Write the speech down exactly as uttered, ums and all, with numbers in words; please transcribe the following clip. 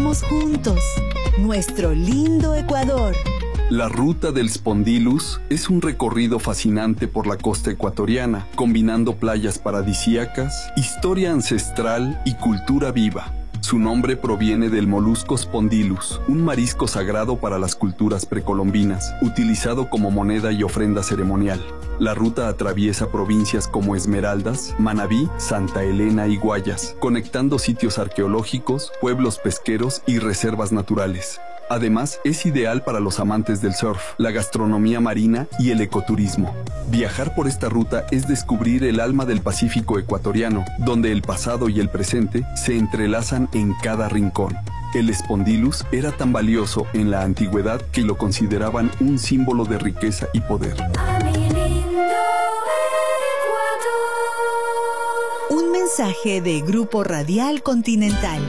recorramos juntos nuestro lindo Ecuador. La Ruta del Spondylus es un recorrido fascinante por la costa ecuatoriana, combinando playas paradisíacas, historia ancestral y cultura viva. Su nombre proviene del molusco Spondylus, un marisco sagrado para las culturas precolombinas, utilizado como moneda y ofrenda ceremonial. La ruta atraviesa provincias como Esmeraldas, Manabí, Santa Elena y Guayas, conectando sitios arqueológicos, pueblos pesqueros y reservas naturales. Además, es ideal para los amantes del surf, la gastronomía marina y el ecoturismo. Viajar por esta ruta es descubrir el alma del Pacífico ecuatoriano, donde el pasado y el presente se entrelazan en cada rincón. El Spondylus era tan valioso en la antigüedad que lo consideraban un símbolo de riqueza y poder. Un mensaje de Grupo Radial Continental.